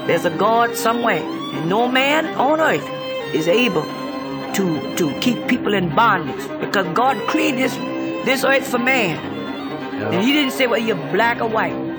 There's a God somewhere, and no man on earth is able to keep people in bondage, because God created this earth for man. And He didn't say, well, you're black or white.